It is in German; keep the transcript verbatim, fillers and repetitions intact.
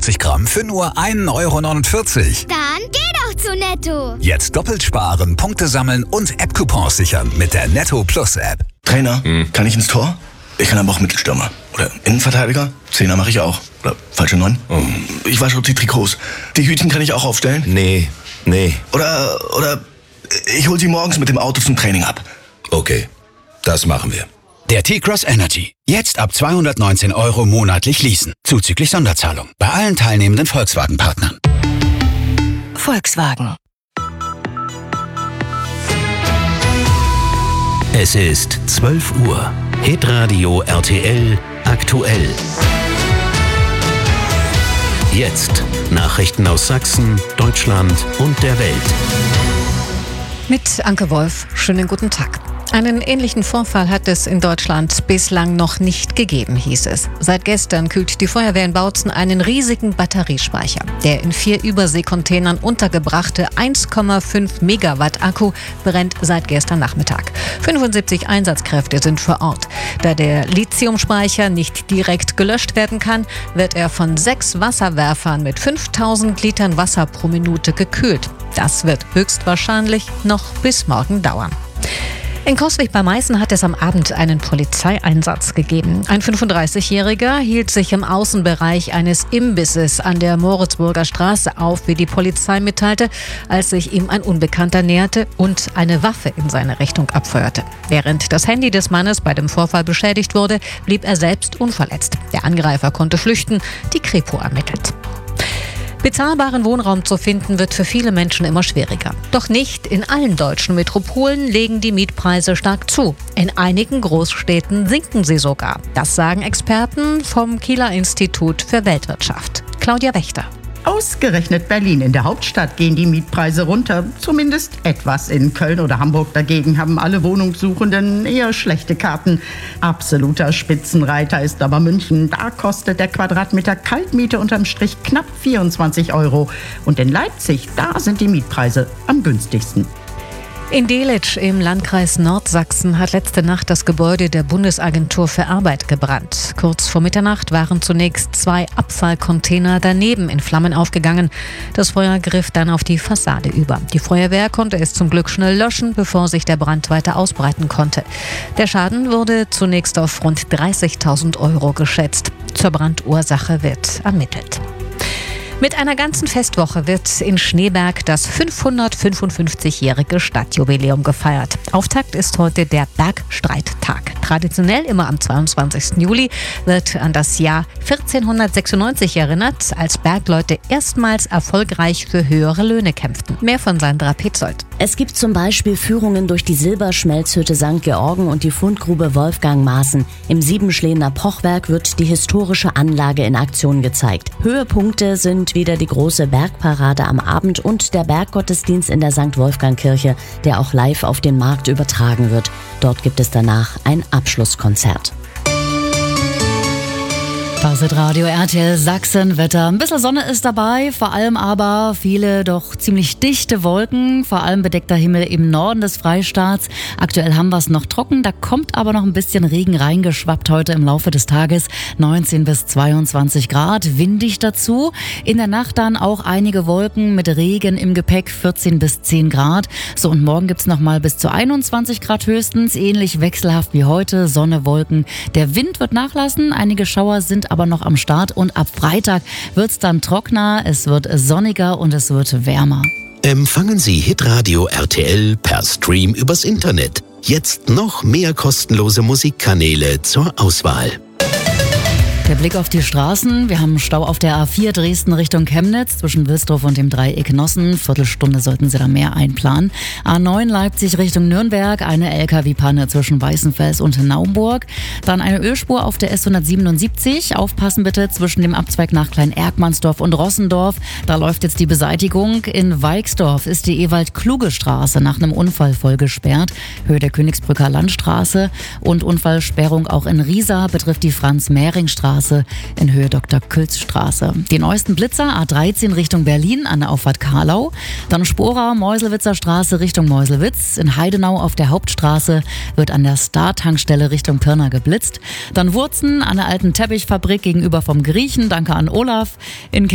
fünfundfünfzig Gramm für nur ein Euro neunundvierzig. Dann geh doch zu Netto. Jetzt doppelt sparen, Punkte sammeln und App-Coupons sichern mit der Netto Plus App. Trainer, hm. kann ich ins Tor? Ich kann aber auch Mittelstürmer. Oder Innenverteidiger? Zehner mache ich auch. Oder falsche Neun? Oh. Ich wasche die Trikots. Die Hütchen kann ich auch aufstellen? Nee, nee. Oder, oder ich hol sie morgens mit dem Auto zum Training ab. Okay, das machen wir. Der T-Cross Energy. Jetzt ab zweihundertneunzehn Euro monatlich leasen. Zuzüglich Sonderzahlung. Bei allen teilnehmenden Volkswagen-Partnern. Volkswagen. Es ist zwölf Uhr. Hitradio R T L aktuell. Jetzt Nachrichten aus Sachsen, Deutschland und der Welt. Mit Anke Wolf, schönen guten Tag. Einen ähnlichen Vorfall hat es in Deutschland bislang noch nicht gegeben, hieß es. Seit gestern kühlt die Feuerwehr in Bautzen einen riesigen Batteriespeicher. Der in vier Überseekontainern untergebrachte eins Komma fünf Megawatt Akku brennt seit gestern Nachmittag. fünfundsiebzig Einsatzkräfte sind vor Ort. Da der Lithiumspeicher nicht direkt gelöscht werden kann, wird er von sechs Wasserwerfern mit fünftausend Litern Wasser pro Minute gekühlt. Das wird höchstwahrscheinlich noch bis morgen dauern. In Coswig bei Meißen hat es am Abend einen Polizeieinsatz gegeben. Ein fünfunddreißigjähriger hielt sich im Außenbereich eines Imbisses an der Moritzburger Straße auf, wie die Polizei mitteilte, als sich ihm ein Unbekannter näherte und eine Waffe in seine Richtung abfeuerte. Während das Handy des Mannes bei dem Vorfall beschädigt wurde, blieb er selbst unverletzt. Der Angreifer konnte flüchten, die Kripo ermittelt. Bezahlbaren Wohnraum zu finden, wird für viele Menschen immer schwieriger. Doch nicht in allen deutschen Metropolen legen die Mietpreise stark zu. In einigen Großstädten sinken sie sogar. Das sagen Experten vom Kieler Institut für Weltwirtschaft. Claudia Wächter. Ausgerechnet Berlin, in der Hauptstadt, gehen die Mietpreise runter. Zumindest etwas. In Köln oder Hamburg dagegen haben alle Wohnungssuchenden eher schlechte Karten. Absoluter Spitzenreiter ist aber München. Da kostet der Quadratmeter Kaltmiete unterm Strich knapp vierundzwanzig Euro. Und in Leipzig, da sind die Mietpreise am günstigsten. In Delitzsch im Landkreis Nordsachsen hat letzte Nacht das Gebäude der Bundesagentur für Arbeit gebrannt. Kurz vor Mitternacht waren zunächst zwei Abfallcontainer daneben in Flammen aufgegangen. Das Feuer griff dann auf die Fassade über. Die Feuerwehr konnte es zum Glück schnell löschen, bevor sich der Brand weiter ausbreiten konnte. Der Schaden wurde zunächst auf rund dreißigtausend Euro geschätzt. Zur Brandursache wird ermittelt. Mit einer ganzen Festwoche wird in Schneeberg das fünfhundertfünfundfünfzigjährige Stadtjubiläum gefeiert. Auftakt ist heute der Bergstreittag. Traditionell immer am zweiundzwanzigsten Juli wird an das Jahr vierzehnhundertsechsundneunzig erinnert, als Bergleute erstmals erfolgreich für höhere Löhne kämpften. Mehr von Sandra Petzold. Es gibt zum Beispiel Führungen durch die Silberschmelzhütte Sankt Georgen und die Fundgrube Wolfgang Maaßen. Im Siebenschlener Pochwerk wird die historische Anlage in Aktion gezeigt. Höhepunkte sind wieder die große Bergparade am Abend und der Berggottesdienst in der Sankt Wolfgang-Kirche, der auch live auf den Markt übertragen wird. Dort gibt es danach ein Abschlusskonzert. Das ist Radio R T L Sachsen Wetter. Ein bisschen Sonne ist dabei, vor allem aber viele doch ziemlich dichte Wolken, vor allem bedeckter Himmel im Norden des Freistaats. Aktuell haben wir es noch trocken, da kommt aber noch ein bisschen Regen reingeschwappt heute im Laufe des Tages. neunzehn bis zweiundzwanzig Grad, windig dazu. In der Nacht dann auch einige Wolken mit Regen im Gepäck, vierzehn bis zehn Grad. So, und morgen gibt's noch mal bis zu einundzwanzig Grad höchstens, ähnlich wechselhaft wie heute, Sonne, Wolken. Der Wind wird nachlassen, einige Schauer sind aber noch am Start und ab Freitag wird's dann trockener, es wird sonniger und es wird wärmer. Empfangen Sie Hitradio R T L per Stream übers Internet. Jetzt noch mehr kostenlose Musikkanäle zur Auswahl. Der Blick auf die Straßen. Wir haben Stau auf der A vier Dresden Richtung Chemnitz zwischen Wilsdorf und dem Dreieck Nossen. Viertelstunde sollten Sie da mehr einplanen. A neun Leipzig Richtung Nürnberg. Eine L K W-Panne zwischen Weißenfels und Naumburg. Dann eine Ölspur auf der S hundertsiebenundsiebzig. Aufpassen bitte zwischen dem Abzweig nach Klein-Erkmannsdorf und Rossendorf. Da läuft jetzt die Beseitigung. In Weixdorf ist die Ewald-Kluge-Straße nach einem Unfall voll gesperrt. Höhe der Königsbrücker Landstraße. Und Unfallsperrung auch in Riesa betrifft die Franz-Mehring-Straße in Höhe Doktor Külz-Straße. Die neuesten Blitzer A dreizehn Richtung Berlin an der Auffahrt Karlau. Dann Spora, Meuselwitzer Straße Richtung Meuselwitz. In Heidenau auf der Hauptstraße wird an der Star-Tankstelle Richtung Pirna geblitzt. Dann Wurzen an der alten Teppichfabrik gegenüber vom Griechen. Danke an Olaf. In